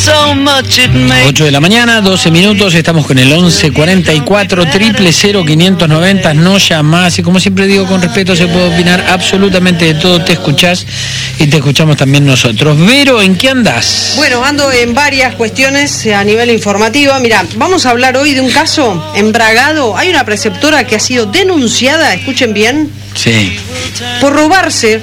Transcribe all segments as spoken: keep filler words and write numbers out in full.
ocho de la mañana, doce minutos, estamos con el once cuarenta y cuatro, triple cero, quinientos noventa, no llamás, y como siempre digo, con respeto se puede opinar absolutamente de todo, te escuchás y te escuchamos también nosotros. Vero, ¿en qué andás? Bueno, ando en varias cuestiones a nivel informativo. Mira, vamos a hablar hoy de un caso en Bragado. Hay una preceptora que ha sido denunciada, escuchen bien, sí, por robarse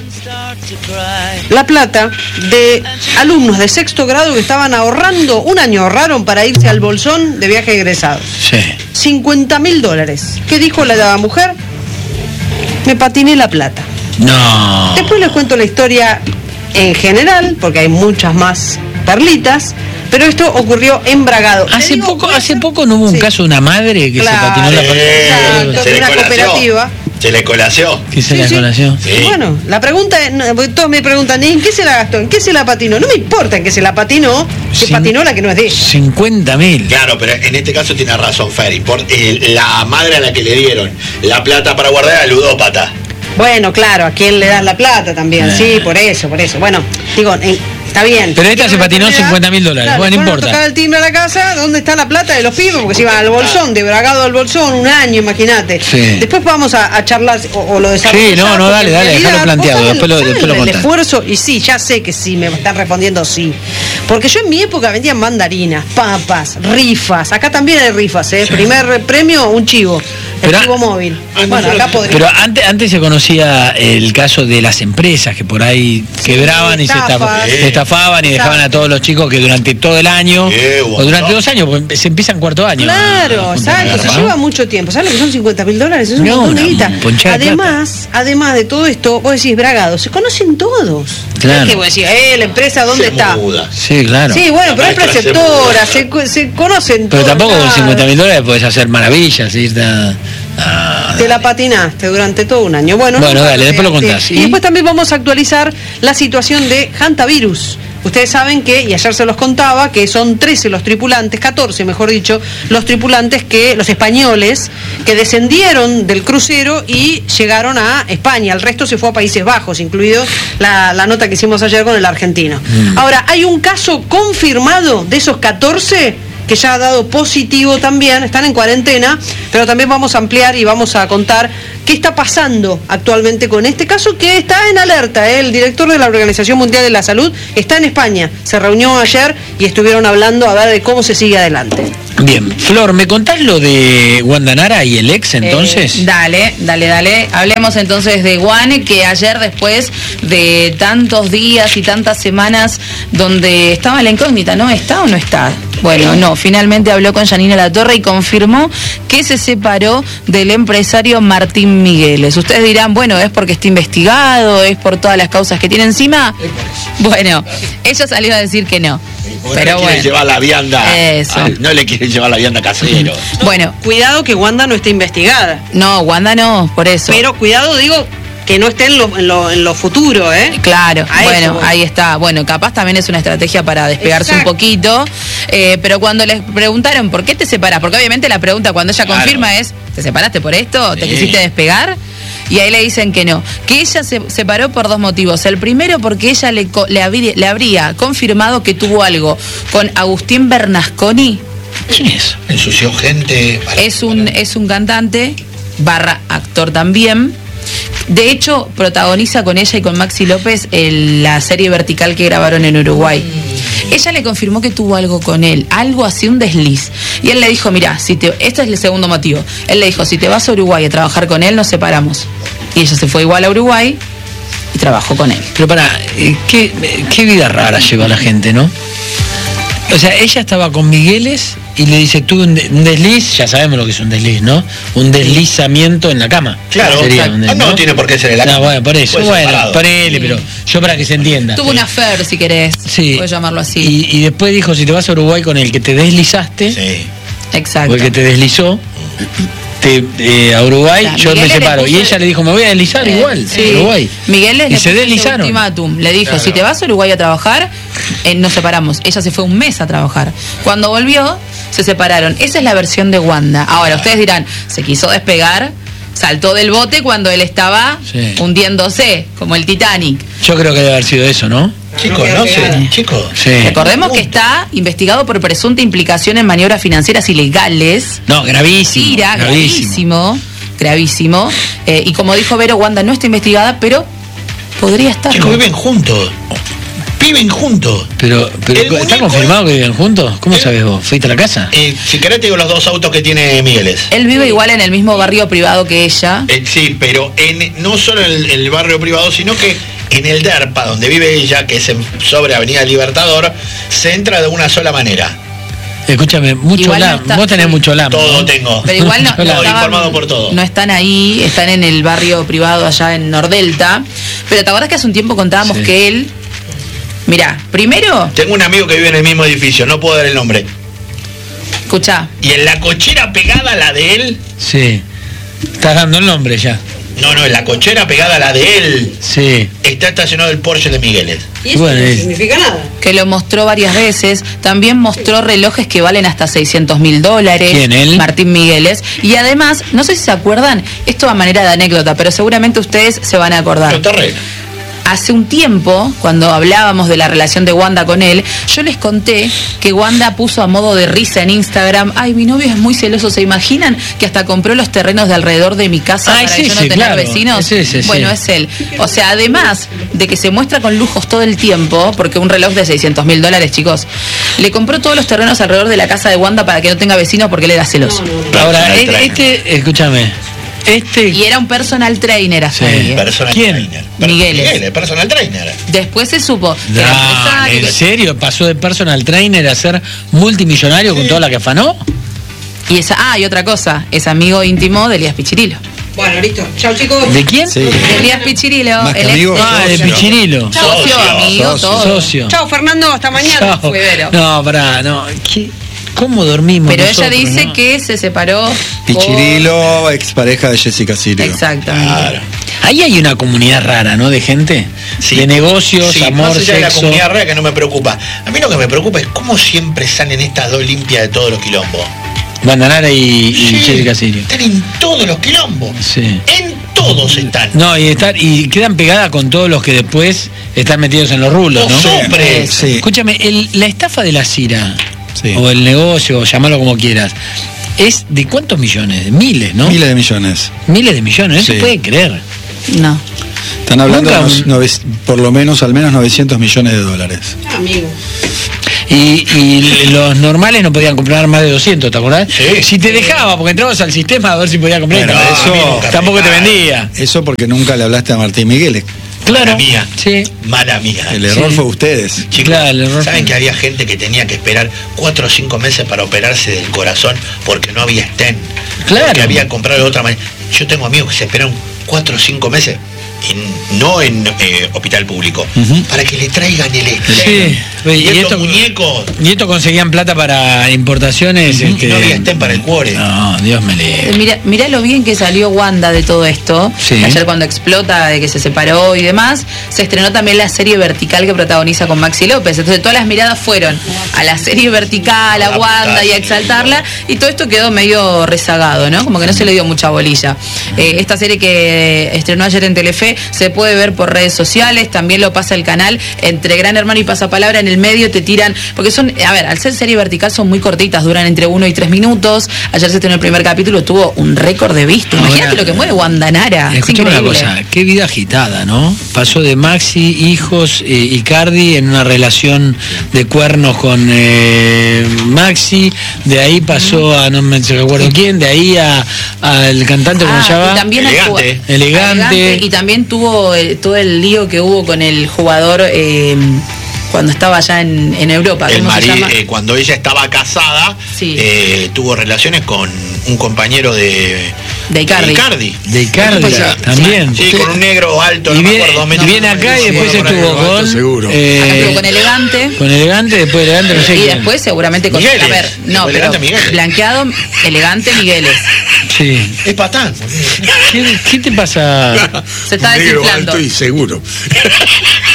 la plata de alumnos de sexto grado que estaban ahorrando, un año ahorraron para irse al Bolsón de viaje egresado. Sí. cincuenta mil dólares. ¿Qué dijo la mujer? Me patiné la plata. No. Después les cuento la historia en general, porque hay muchas más perlitas, pero esto ocurrió en Bragado. Hace digo, poco, hace poco no hubo un sí. caso de una madre que claro, se patinó la plata. Exacto, de una cooperativa. Se le colació. ¿Qué se sí, la sí. colació? Sí. Bueno, la pregunta es, todos me preguntan, ¿en qué se la gastó? ¿En qué se la patinó? No me importa en qué se la patinó, se Cin- patinó la que no es de ella. cincuenta mil. Claro, pero en este caso tiene razón Ferry. Por, eh, la madre a la que le dieron la plata para guardar era ludópata. Bueno, claro, ¿a quién le das la plata también? Nah. Sí, por eso, por eso. Bueno, digo, en, está bien. Pero esta se patinó cincuenta mil dólares, claro, bueno, no importa. Tocar el timbre a la casa, ¿dónde está la plata de los pibes? Porque se iban al Bolsón, de Bragado al Bolsón, un año, imagínate. Sí. Después vamos a, a charlar o, o lo desarrollamos. Sí, no, no, dale, dale, déjalo planteado, saben, después lo, saben después lo el contás. esfuerzo, y sí, ya sé que sí, me están respondiendo sí. Porque yo en mi época vendían mandarinas, papas, rifas, acá también hay rifas, ¿eh? Sí. Primer premio, un chivo. El pero, chivo móvil. Ah, bueno, acá podría. Pero antes, antes se conocía el caso de las empresas que por ahí sí, quebraban y se, estafa, sí. se estafaban y dejaban a todos los chicos que durante todo el año sí, o durante dos años, porque se empieza en cuarto año. Claro, exacto, se lleva mucho tiempo. ¿Sabes lo que son cincuenta mil dólares? Es un no, montón de guita. Además, plata. además de todo esto, vos decís Bragado, se conocen todos. Claro. Es que vos decís, eh, la empresa, ¿dónde se está? Muda. Sí, claro. Sí, bueno, pero es preceptora, se, se conocen pero todos. Pero tampoco con cincuenta mil dólares podés hacer maravillas, irte a... Ah, te la patinaste durante todo un año. Bueno, bueno no, dale, después lo contás. Sí. Y después también vamos a actualizar la situación de Hantavirus. Ustedes saben que, y ayer se los contaba, que son trece los tripulantes, catorce mejor dicho, los tripulantes que, los españoles, que descendieron del crucero y llegaron a España. El resto se fue a Países Bajos, incluido la, la nota que hicimos ayer con el argentino. Mm. Ahora, hay un caso confirmado de esos catorce que ya ha dado positivo también, están en cuarentena, pero también vamos a ampliar y vamos a contar qué está pasando actualmente con este caso que está en alerta. ¿eh? El director de la Organización Mundial de la Salud está en España, se reunió ayer y estuvieron hablando a ver de cómo se sigue adelante. Bien, Flor, ¿me contás lo de Wanda Nara y el ex entonces? Eh, dale, dale, dale. Hablemos entonces de Juan, que ayer después de tantos días y tantas semanas donde estaba la incógnita, ¿no? ¿Está o no está? Bueno, no, finalmente habló con Janina Latorre y confirmó que se separó del empresario Martín Migueles. Ustedes dirán, bueno, ¿es porque está investigado? ¿Es por todas las causas que tiene encima? Bueno, ella salió a decir que no. Porque pero no le bueno. quiere llevar la vianda. Eso. Ay, no le quiere llevar la vianda casero. No, bueno, cuidado que Wanda no esté investigada. No, Wanda no, por eso. Pero cuidado, digo, que no esté en lo, en lo, en lo futuro, ¿eh? Claro, a bueno, eso, ahí está. Bueno, capaz también es una estrategia para despegarse Exacto. un poquito. Eh, pero cuando les preguntaron por qué te separás, porque obviamente la pregunta cuando ella Claro. confirma es, ¿te separaste por esto? ¿Te Sí. quisiste despegar? Y ahí le dicen que no, que ella se separó por dos motivos. El primero porque ella le, co- le, habría, le habría confirmado que tuvo algo con Agustín Bernasconi. ¿Quién es? Ensució gente. Para, Es un, para... es un cantante, barra actor también. De hecho, protagoniza con ella y con Maxi López el, la serie Vertical que grabaron en Uruguay. Ella le confirmó que tuvo algo con él, algo así, un desliz. Y él le dijo, mirá, si te, este es el segundo motivo. Él le dijo, si te vas a Uruguay a trabajar con él, nos separamos. Y ella se fue igual a Uruguay y trabajó con él. Pero para, eh, ¿qué, qué vida rara lleva la gente, ¿no? O sea, ella estaba con Migueles y le dice, tuve un, de- un desliz, ya sabemos lo que es un desliz, ¿no? Un deslizamiento en la cama. Claro, sería ah, un des- no tiene por qué ser en la No, cama. bueno, por eso, Puede ser bueno, parado. ponele, pero yo para que se entienda. Tuvo una affair, si querés. Sí. Puedes llamarlo así. Y, y después dijo, si te vas a Uruguay con el que te deslizaste, Sí. Exacto. o el que te deslizó, te, eh, a Uruguay, O sea, yo Miguel me le separo. puso- Y ella le dijo, me voy a deslizar Eh, igual, sí. a Uruguay. Miguel les y le se puso deslizaron. ultimátum. Le dijo, Claro. si te vas a Uruguay a trabajar, eh, nos separamos. Ella se fue un mes a trabajar. Cuando volvió, se separaron. Esa es la versión de Wanda. Ahora, ustedes dirán, se quiso despegar, saltó del bote cuando él estaba Sí. hundiéndose, como el Titanic. Yo creo que debe haber sido eso, ¿no? Chicos, no sé, chicos. Sí. Recordemos que está investigado por presunta implicación en maniobras financieras ilegales. No, gravísimo. Mentira, gravísimo. gravísimo. Gravísimo. Eh, y como dijo Vero, Wanda no está investigada, pero podría estar. Chicos, viven juntos. Viven juntos. Pero, pero El ¿está muñeco confirmado es- que viven juntos? ¿Cómo ¿Eh? sabes vos? ¿Fuiste a la casa? Eh, si querés te digo los dos autos que tiene Migueles. Él vive igual en el mismo barrio privado que ella. Eh, sí, pero en, no solo en el, el barrio privado, sino que en el DERPA, donde vive ella, que es en, sobre Avenida Libertador, se entra de una sola manera. Escúchame, mucho Igual no lam. está- Vos tenés sí. mucho lam. Todo ¿no? tengo. Pero igual no, Mucho no lam. Estoy estaban- informado por todo. no están ahí, están en el barrio privado allá en Nordelta. Pero ¿te acordás que hace un tiempo contábamos Sí. que él... Mirá, primero, Tengo un amigo que vive en el mismo edificio, no puedo dar el nombre. escuchá, Y en la cochera pegada a la de él, Sí. Estás dando el nombre ya. no, no, en la cochera pegada a la de él, Sí. está estacionado el Porsche de Migueles. Y eso Bueno, no es- significa nada. que lo mostró varias veces. También mostró relojes que valen hasta seiscientos mil dólares. ¿Quién, él? Martín Migueles. Y además, no sé si se acuerdan, esto a manera de anécdota, pero seguramente ustedes se van a acordar. Los terrenos. Hace un tiempo, cuando hablábamos de la relación de Wanda con él, yo les conté que Wanda puso a modo de risa en Instagram: ay, mi novio es muy celoso, ¿se imaginan que hasta compró los terrenos de alrededor de mi casa Ah, para es que yo no ese, tener claro, vecinos? es ese, sí. Bueno, es él. O sea, además de que se muestra con lujos todo el tiempo, porque un reloj de seiscientos mil dólares, chicos, le compró todos los terrenos alrededor de la casa de Wanda para que no tenga vecinos porque él era celoso. Ahora, Personal e- trainer. este, escúchame. Este. Y era un personal trainer hasta Sí. ahí, ¿eh? Personal ¿Quién? trainer. Per- Migueles. Migueles, personal trainer. Después se supo que era Ah, empresario. ¿en serio? ¿Pasó de personal trainer a ser multimillonario con toda la que afanó? Y esa, ah, y otra cosa, es amigo íntimo de Elías Pichirilo. Bueno, listo. Chao, chicos. ¿De quién? Sí. De Elías Pichirilo, Más que el ex amigo, de- Ah, de Socio. Pichirilo. socio, Socio, amigo, socio. todo. Socio. Chao, Fernando. Hasta mañana. Chao. Fue Vero. No, pará, no. ¿Qué? ¿Cómo dormimos? Pero nosotros, ella dice no? que se separó. Pichirilo, expareja de Jessica Sirio. por- Exactamente. Claro. Ahí hay una comunidad rara, ¿no? De gente. Sí. De negocios, Sí, amor, más allá de la sexo. comunidad rara que no me preocupa. A mí lo que me preocupa es cómo siempre salen estas dos limpias de todos los quilombos. Bandanara y, y Sí, Jessica Sirio. Están en todos los quilombos. Sí. En todos están. No, y estar, y quedan pegadas con todos los que después están metidos en los rulos, ¿no? Los hombres. Sí. Escúchame, el- la estafa de la Cira, Sí. o el negocio, o llamarlo como quieras, ¿es de cuántos millones? De miles, ¿no? Miles de millones. Miles de millones, no Sí. se puede creer. No. Están hablando de Nunca unos un- nove- por lo menos, al menos novecientos millones de dólares. Amigo. Y, y los normales no podían comprar más de doscientos, ¿te acordás? Sí. Si te dejaba, porque entrabas al sistema a ver si podías comprar, Bueno, no, eso- a mí nunca tampoco te me- vendía. Eso porque nunca le hablaste a Martín Migueles. Claro. Mala mía. Sí. Mala mía. El error Sí. fue ustedes. Chicos, Claro, el error ¿saben fue- que había gente que tenía que esperar cuatro o cinco meses para operarse del corazón porque no había stent? Claro. Porque había comprado de otra manera. Yo tengo amigos que se esperaron cuatro o cinco meses, en- no en eh, hospital público, Ujú. para que le traigan el stent. Sí. Y, Y estos esto- muñecos, Y estos conseguían plata para importaciones. y este, no había stent para el cuore. No, Dios me Eh, libre. Mira, mirá lo bien que salió Wanda de todo esto. Sí. Ayer cuando explota de que se separó y demás, se estrenó también la serie Vertical que protagoniza con Maxi López. Entonces todas las miradas fueron a la serie Vertical, a La Wanda puta, y a sí, exaltarla. no. Y todo esto quedó medio rezagado, ¿no? Como que no se le dio mucha bolilla. Eh, esta serie que estrenó ayer en Telefe se puede ver por redes sociales, también lo pasa el canal. Entre Gran Hermano y Pasapalabra en el medio te tiran, porque son, a ver, al ser serie vertical son muy cortitas, duran entre uno y tres minutos. Ayer se estrenó el primer capítulo, tuvo un récord de vistas. Ahora, Imagínate lo que mueve Guandanara. Es Escuchame una increíble. cosa, qué vida agitada, ¿no? Pasó de Maxi, hijos eh, y Cardi en una relación de cuernos con eh, Maxi, de ahí pasó a no me recuerdo quién, de ahí a al cantante, ¿cómo Ah, se llama? y también al Elegante. jugua- Elegante. Y también tuvo eh, todo el lío que hubo con el jugador eh, cuando estaba allá en, en Europa. El ¿Cómo se mari- llama? eh, cuando ella estaba casada, Sí. eh, tuvo relaciones con un compañero de, De Icardi. De Icardi, ¿Qué pasa? también. Sí, con un negro alto, Y no me viene, acuerdo, dos y metros. viene acá y Sí, después por ahí. estuvo alto, con seguro. eh, Acá estuvo con Elegante. con Elegante, después Elegante no sé Y quién. después seguramente con... Migueles. A ver, no, Después pero Elegante, Migueles. blanqueado, Elegante, Migueles. Sí. Es patán. ¿Qué, qué te pasa? Se está Negro desinflando. alto y seguro.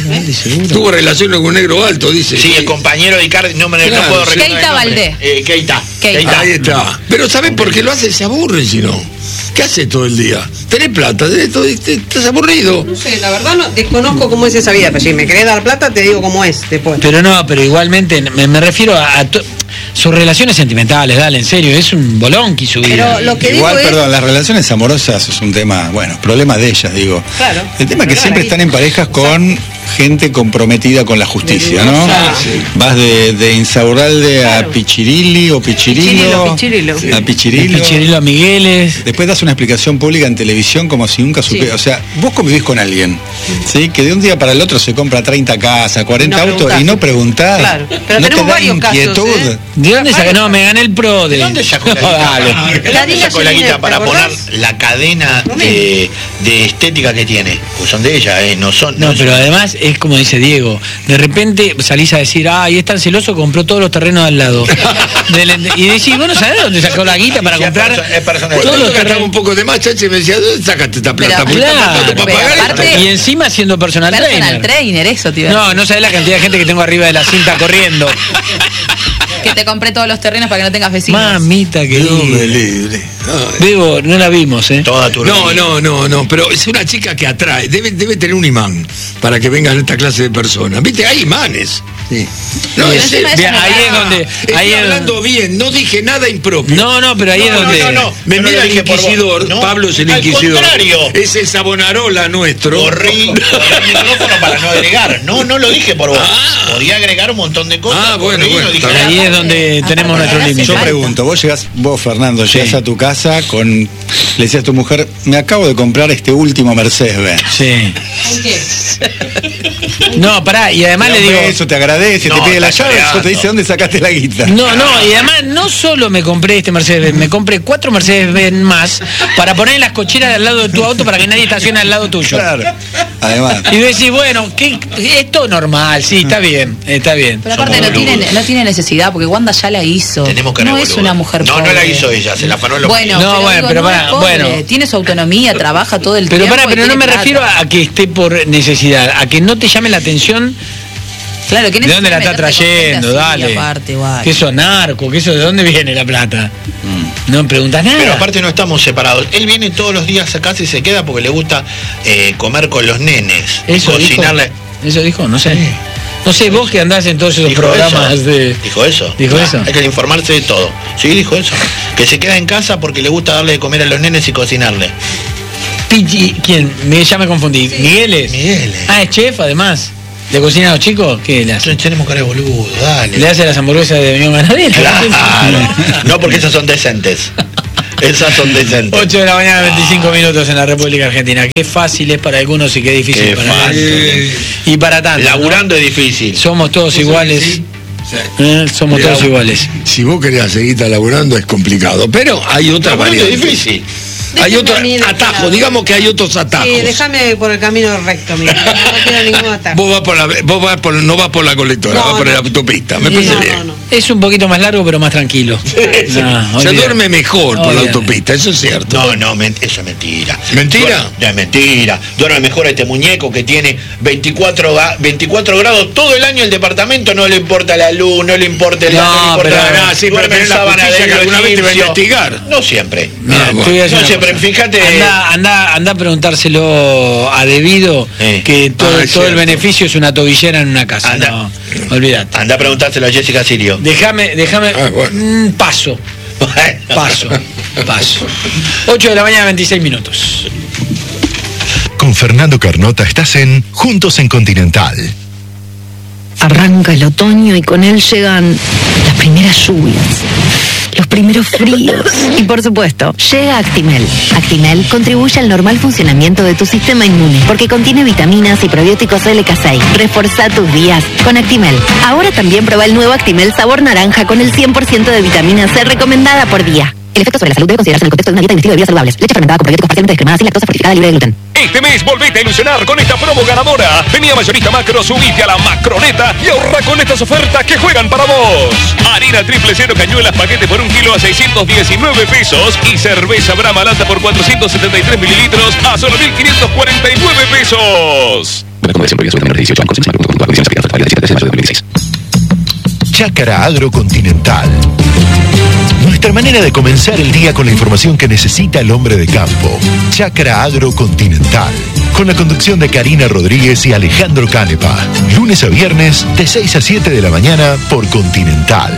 Tuvo relaciones con un negro alto, dice. Sí, el compañero de Icardi, no, me, Claro, no puedo sí. recordar. Keita el nombre. Valdé. Eh, Keita. Keita. Ahí está. Pero ¿saben por qué lo hace? Se aburre si no. ¿Qué hace todo el día? Tenés plata, tenés todo, estás aburrido. No sé, la verdad no desconozco cómo es esa vida, pero si me querés dar plata te digo cómo es después. Pero no, pero igualmente me, me refiero a, a to- sus relaciones sentimentales, dale, en serio, es un bolonqui su vida. Pero lo que Igual, digo perdón, es... las relaciones amorosas es un tema, bueno, problema de ellas, digo. Claro. El tema es que Pero siempre ahí- están en parejas con gente comprometida con la justicia, ¿no? Ah, Vas de, de Insaurralde Claro. a Pichirilli o Pichirillo. Pichirilo, Pichirilo. A Pichirillo. Pichirilo a Migueles. Después das una explicación pública en televisión como si nunca supe, Sí. o sea, vos convivís con alguien, ¿sí? Que de un día para el otro se compra treinta casas, cuarenta No autos preguntás. y no preguntás. Claro, pero no tenemos te da varios casos, inquietud. ¿eh? ¿De dónde sacó? No, me gané el pro de. ¿De dónde sacó la No, guita? dale. ¿De La dónde Dina sacó la Giner, guita ¿te para poner acordás? la cadena Lo de, de estética que tiene? Pues son de ella, ¿eh? No son. No, son- pero además es como dice Diego, de repente salís a decir, ay, es tan celoso, compró todos los terrenos al lado. Del- y decís, bueno, ¿sabés dónde sacó la guita para Sí, es comprar perso- es personal. todos Cuando los gastaba terrenos? un poco de más, Chachi me decía, ¿dónde sacaste esta plata? Pero- Porque está Claro, faltando para pero pagar aparte- esto. Y encima siendo personal, Personal trainer. trainer, eso, tío. No, no sabés la cantidad de gente que tengo arriba de la cinta corriendo. Que te compré todos los terrenos para que no tengas vecinos. Mamita Dios me querida. libre. Ay. Digo, no la vimos, ¿eh? Toda tu No, no, no, no, pero es una chica que atrae, debe, debe tener un imán para que vengan esta clase de personas. ¿Viste? Hay imanes. Sí. No, Pero es encima serio. ella no ahí va. es donde. Estoy Ahí es hablando donde- bien, no dije nada impropio. No, no, pero ahí es No, donde. no, no. Me Yo no mira lo el dije por vos. inquisidor, No, Pablo es el al inquisidor. contrario. Es el Savonarola nuestro. Corrí, corrí el micrófono para no agregar. No, no lo dije por vos. Ah. Podía agregar un montón de cosas. Ah, bueno, corrí, bueno, no dije está Ahí nada. es donde Aparte, tenemos aparte nuestro hace límite. Yo falta. pregunto, vos llegás, vos Fernando, llegás a tu casa con, le decías a tu mujer, me acabo de comprar este último Mercedes-Benz. Sí. No, pará, y además Te le da un digo. beso, te agradece, No, te pide la está llave, choreando. después te dice dónde sacaste la guita. No, no, y además no solo me compré este Mercedes-Benz, me compré cuatro Mercedes-Benz más para poner en las cocheras al lado de tu auto para que nadie estacione al lado tuyo. Claro. Además. Y decís, bueno, ¿qué? Esto normal, sí, está bien, está bien. Pero aparte Somos no tiene, boludos. no tiene necesidad, porque Wanda ya la hizo. Tenemos que no ver, es boludo. una mujer No, pobre. no la hizo ella, se la afanó los Bueno, No, pero, bueno, digo, pero no pará, es pobre, bueno. tiene su autonomía, trabaja todo el Pero tiempo. pará, y pero no tiene me plata. refiero a que esté por necesidad, a que no te llame la atención. Claro, ¿qué ¿De dónde la está necesitas meterte con gente trayendo? así, Dale. aparte, igual. Que eso narco, que eso de dónde viene la plata. No me preguntas nada. Pero aparte no estamos separados. Él viene todos los días a casa y se queda porque le gusta eh, comer con los nenes. eso cocinarle. dijo. Eso dijo, no sé. No sé, vos que andás en todos esos Dijo programas eso. de. Dijo eso. Dijo Ah, eso. Hay que informarse de todo. Sí, dijo eso. Que se queda en casa porque le gusta darle de comer a los nenes y cocinarle. Pichi- ¿Quién? Me, ya me confundí. ¿Migueles? Migueles. Ah, es chef además. ¿Le cocina a los chicos? ¿Qué le hace? Entonces tenemos cara de boludo, dale. ¿Le hace las hamburguesas de Unión Ganadera? Claro. No, porque esas son decentes. Esas son decentes. ocho de la mañana, veinticinco minutos en la República Argentina. Qué fácil es para algunos y qué difícil Qué para fácil. otros. Y para tanto. Laburando es difícil. Somos todos iguales. ¿Eh? Somos Mirá, todos iguales. Si vos querés seguir laburando es complicado, pero hay otras Laburando es variantes. difícil. Hay Déjeme otros a mí de atajos, lado. digamos que hay otros atajos. Sí, déjame por el camino recto, mira. No quiero ningún ataque. Vos vas por la, vos vas por, no vas por la colectora, No, vas por no. la autopista. Me Sí, parece no, bien. no, no. Es un poquito más largo, pero más tranquilo. No, Se olvídate. duerme mejor por la Olvídate. autopista, eso es cierto. No, no, men- eso es mentira. ¿Mentira? Duerme- No, es mentira. Duerme mejor este muñeco que tiene veinticuatro, ga- veinticuatro grados todo el año el departamento, no le importa la luz, no le importa el No, no, le importa pero- nada. Ah, sí, pero Duerme en tenés la sábana justicia de que alguna vez te va a egipcio. investigar. No siempre. Mira, Ah, te bueno. voy a decir No una siempre, cosa. fíjate. Anda, anda, anda a preguntárselo a Debido Eh. que todo, Ah, es todo el cierto. beneficio es una tobillera en una casa. Anda. No, olvídate. Anda a preguntárselo a Jessica Sirio. Déjame, déjame. Ah, bueno. mm, paso, paso, paso. ocho de la mañana, veintiséis minutos. Con Fernando Carnota estás en Juntos en Continental. Arranca el otoño y con él llegan las primeras lluvias, los primeros fríos y por supuesto llega Actimel. Actimel contribuye al normal funcionamiento de tu sistema inmune porque contiene vitaminas y probióticos L K seis. Reforza tus días con Actimel. Ahora también prueba el nuevo Actimel sabor naranja con el cien por ciento de vitamina C recomendada por día. El efecto sobre la salud debe considerarse en el contexto de una dieta y un estilo de vida saludables. Leche fermentada con probióticos parcialmente descremadas sin lactosa fortificada libre de gluten. Este mes volvete a ilusionar con esta promo ganadora. Vení a Mayorista Macro, subite a la Macroneta y ahorra con estas ofertas que juegan para vos. Harina triple cero cañuelas paquete por un kilo a seiscientos diecinueve pesos y cerveza Brahma lata por cuatrocientos setenta y tres mililitros a solo mil quinientos cuarenta y nueve pesos. Recomendación previa sobre menores de dieciocho años. Condiciones aplicadas hasta el diecisiete de mayo de dos mil dieciséis. Chácara Agrocontinental. Nuestra manera de comenzar el día con la información que necesita el hombre de campo. Chácara Agrocontinental. Con la conducción de Karina Rodríguez y Alejandro Canepa. Lunes a viernes de seis a siete de la mañana por Continental.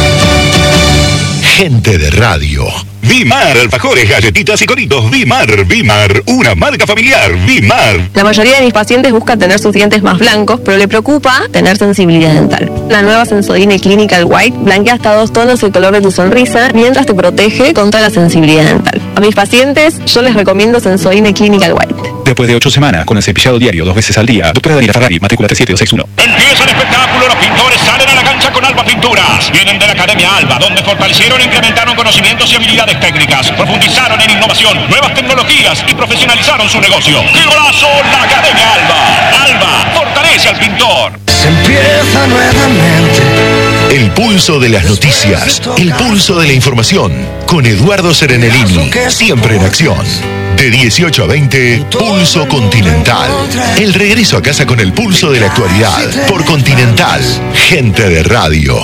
Gente de radio. Vimar, alfajores, galletitas y coritos. Vimar, Vimar, una marca familiar. Vimar. La mayoría de mis pacientes buscan tener sus dientes más blancos, pero le preocupa tener sensibilidad dental. La nueva Sensodyne Clinical White blanquea hasta dos tonos el color de tu sonrisa, mientras te protege contra la sensibilidad dental. A mis pacientes, yo les recomiendo Sensodyne Clinical White. Después de ocho semanas, con el cepillado diario dos veces al día, doctora Daniela Ferrari, matrícula tres siete dos seis uno. Empieza el espectáculo, los pintores salen a la cancha con Alba Pinturas. Vienen de la Academia Alba, donde fortalecieron e incrementaron conocimientos y habilidades técnicas, profundizaron en innovación, nuevas tecnologías y profesionalizaron su negocio. ¡Qué golazo! La Academia Alba. Alba fortalece al pintor. Se empieza nuevamente. El pulso de las noticias, el pulso de la información, con Eduardo Serenelini, siempre en acción. De dieciocho a veinte, Pulso Continental. El regreso a casa con el pulso de la actualidad, por Continental, gente de radio.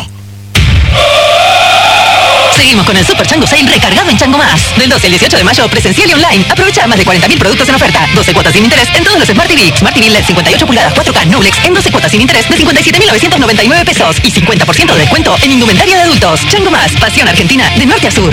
Seguimos con el Super Chango Sale recargado en Chango Más. Del doce al dieciocho de mayo, presencial y online. Aprovecha más de cuarenta mil productos en oferta. doce cuotas sin interés en todos los Smart T V. Smart T V L E D cincuenta y ocho pulgadas cuatro K Noblex en doce cuotas sin interés de cincuenta y siete mil novecientos noventa y nueve pesos. Y cincuenta por ciento de descuento en indumentaria de adultos. Chango Más, pasión argentina de norte a sur.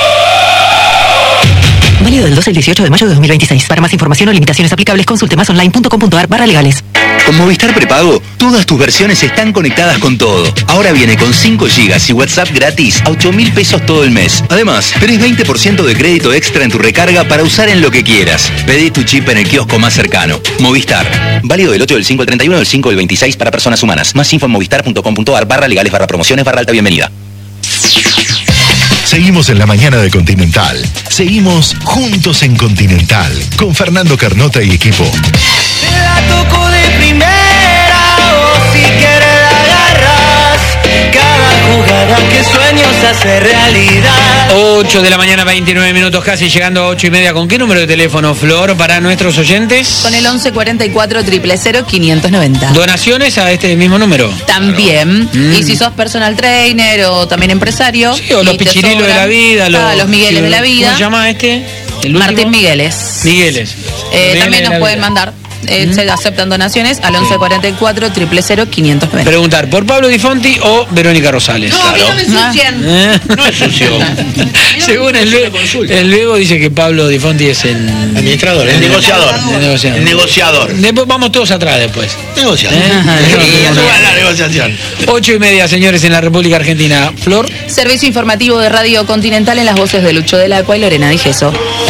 Válido del doce al dieciocho de mayo de dos mil veintiséis. Para más información o limitaciones aplicables, consulte más online punto com punto ar barra legales. Con Movistar Prepago, todas tus versiones están conectadas con todo. Ahora viene con cinco gigas y WhatsApp gratis a ocho mil pesos todo el mes. Además, tenés veinte por ciento de crédito extra en tu recarga para usar en lo que quieras. Pedí tu chip en el kiosco más cercano. Movistar. Válido del ocho del cinco al treinta y uno del cinco del veintiséis para personas humanas. Más info en movistar punto com punto ar barra legales barra promociones barra alta bienvenida. Seguimos en la mañana de Continental. Seguimos juntos en Continental. Con Fernando Carnota y equipo. Te la toco de primera o si quieres la agarras. Cada jugada que sueño se hace realidad. ocho de la mañana, veintinueve minutos, casi llegando a ocho y media. ¿Con qué número de teléfono, Flor, para nuestros oyentes? Con el once cuarenta y cuatro, cero cero cero, quinientos noventa. ¿Donaciones a este mismo número? También. Mm. Y si sos personal trainer o también empresario. Sí, o los pichirilos de la vida. Los, ah, los Migueles de la vida. ¿Cómo se llama este? ¿El Martín Migueles. Migueles. Eh, Migueles también nos pueden vida. mandar. Eh, mm. Se aceptan donaciones al once cuarenta y cuatro, cero cero cero, quinientos noventa. Preguntar, ¿por Pablo Di Fonti o Verónica Rosales? No, claro. no me ensucian. ¿Eh? No es sucio. Según el, el Bebo dice que Pablo Di Fonti es el administrador, el, el negociador. El negociador. El negociador. Después vamos todos atrás después. Negociador. ¿Eh? Sí, la negociación. Ocho y media, señores, en la República Argentina. Flor. Servicio informativo de Radio Continental en las voces de Lucho del Acua y Lorena Di Gesso.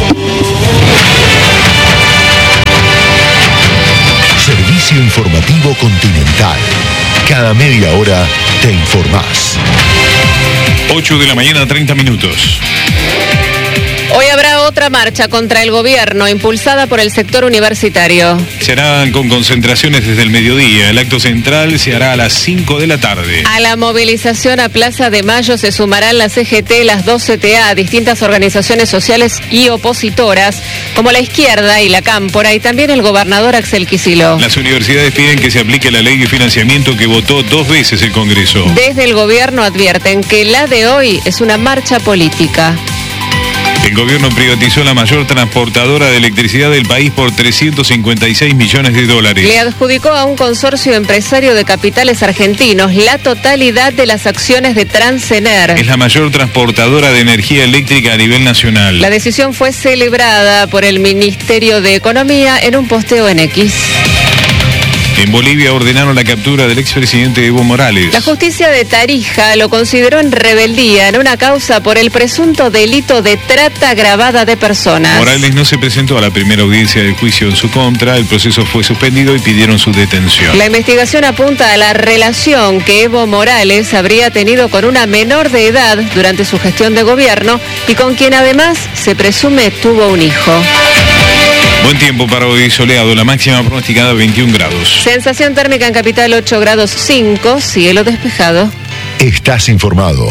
Servicio informativo Continental. Cada media hora te informás. ocho de la mañana, treinta minutos. Hoy habrá otra marcha contra el gobierno impulsada por el sector universitario. Se harán con concentraciones desde el mediodía. El acto central se hará a las cinco de la tarde. A la movilización a Plaza de Mayo se sumarán la C G T, las dos C T A, distintas organizaciones sociales y opositoras, como la Izquierda y la Cámpora, y también el gobernador Axel Kicillof. Las universidades piden que se aplique la ley de financiamiento que votó dos veces el Congreso. Desde el gobierno advierten que la de hoy es una marcha política. El gobierno privatizó la mayor transportadora de electricidad del país por trescientos cincuenta y seis millones de dólares. Le adjudicó a un consorcio empresario de capitales argentinos la totalidad de las acciones de Transener. Es la mayor transportadora de energía eléctrica a nivel nacional. La decisión fue celebrada por el Ministerio de Economía en un posteo en X. En Bolivia ordenaron la captura del expresidente Evo Morales. La justicia de Tarija lo consideró en rebeldía en una causa por el presunto delito de trata agravada de personas. Morales no se presentó a la primera audiencia del juicio en su contra. El proceso fue suspendido y pidieron su detención. La investigación apunta a la relación que Evo Morales habría tenido con una menor de edad durante su gestión de gobierno y con quien además se presume tuvo un hijo. Buen tiempo para hoy, soleado, la máxima pronosticada veintiún grados. Sensación térmica en capital ocho grados cinco, cielo despejado. Estás informado.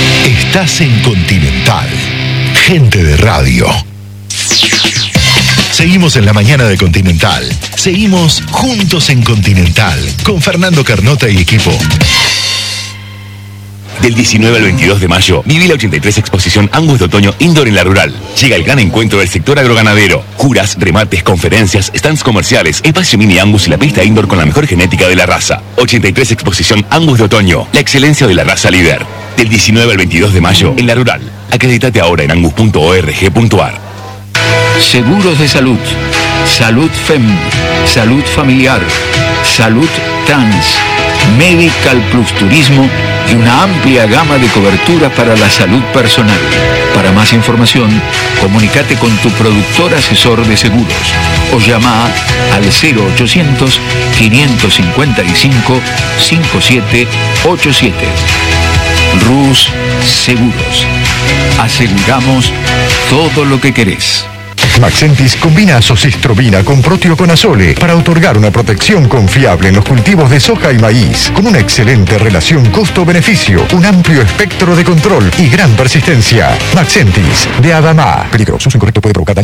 Estás en Continental. Gente de radio. Seguimos en la mañana de Continental. Seguimos juntos en Continental con Fernando Carnota y equipo. Del diecinueve al veintidós de mayo, viví la ochenta y tres Exposición Angus de Otoño Indoor en La Rural. Llega el gran encuentro del sector agroganadero. Juras, remates, conferencias, stands comerciales, espacio mini Angus y la pista indoor con la mejor genética de la raza. ochenta y tres Exposición Angus de Otoño, la excelencia de la raza líder. Del diecinueve al veintidós de mayo, en La Rural. Acreditate ahora en angus punto org punto ar. Seguros de salud, salud F E M, salud familiar, salud trans, Medical Plus Turismo y una amplia gama de cobertura para la salud personal. Para más información, comunícate con tu productor asesor de seguros o llama al cero ochocientos, quinientos cincuenta y cinco, cincuenta y siete ochenta y siete. Rus Seguros. Aseguramos todo lo que querés. Maxentis combina azoxystrobina con proteoconazole para otorgar una protección confiable en los cultivos de soja y maíz, con una excelente relación costo-beneficio, un amplio espectro de control y gran persistencia. Maxentis, de Adama. Peligroso, uso incorrecto puede provocar daño